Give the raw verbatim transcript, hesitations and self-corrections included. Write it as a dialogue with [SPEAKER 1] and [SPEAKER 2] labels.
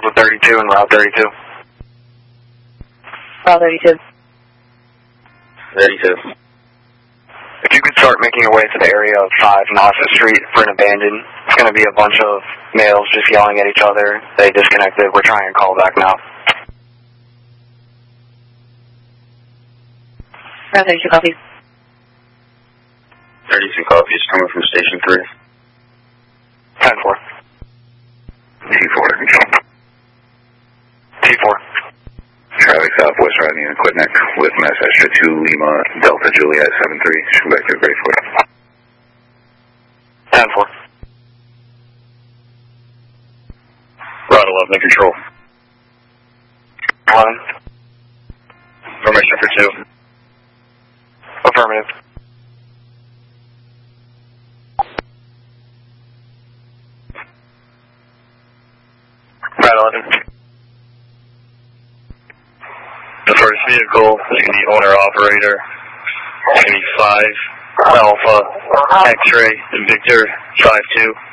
[SPEAKER 1] Delta thirty-two and Route thirty-two.
[SPEAKER 2] Route thirty-two.
[SPEAKER 1] thirty-two. If you could start making your way to the area of five Knoxville Street for an abandoned, it's going to be a bunch of males just yelling at each other. They disconnected. We're trying to call back now.
[SPEAKER 2] Route thirty-two, copy.
[SPEAKER 1] thirty-two copies coming from Station three. ten four. T four. T four.
[SPEAKER 3] Traffic Southwest riding in Quidneck with Mass Extra two Lima Delta Juliet seven three. Shoot back to grade four.
[SPEAKER 1] ten four.
[SPEAKER 3] Route eleven in control.
[SPEAKER 1] eleven.
[SPEAKER 3] Formation for two.
[SPEAKER 1] Affirmative.
[SPEAKER 3] Route eleven. The first vehicle is going to be owner-operator. It's going to be five Alpha X-Ray Victor five two.